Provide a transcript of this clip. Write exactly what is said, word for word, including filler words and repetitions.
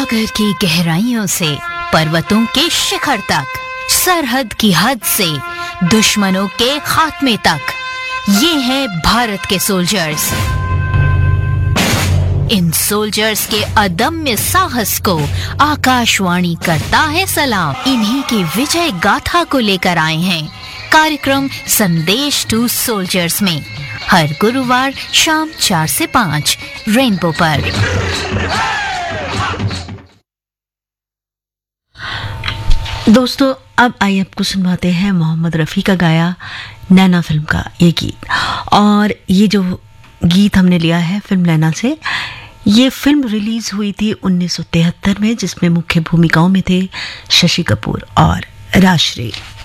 सागर की गहराइयों से पर्वतों के शिखर तक, सरहद की हद से दुश्मनों के खात्मे तक, ये है भारत के सोल्जर्स। इन सोल्जर्स के अदम्य साहस को आकाशवाणी करता है सलाम। इन्हीं की विजय गाथा को लेकर आए हैं कार्यक्रम संदेश टू सोल्जर्स में, हर गुरुवार शाम चार से पाँच रेनबो पर। दोस्तों, अब आइए आपको सुनवाते हैं मोहम्मद रफ़ी का गाया नैना फिल्म का ये गीत। और ये जो गीत हमने लिया है फिल्म नैना से, ये फिल्म रिलीज हुई थी उन्नीस सौ तिहत्तर में, जिसमें मुख्य भूमिकाओं में थे शशि कपूर और राजश्री।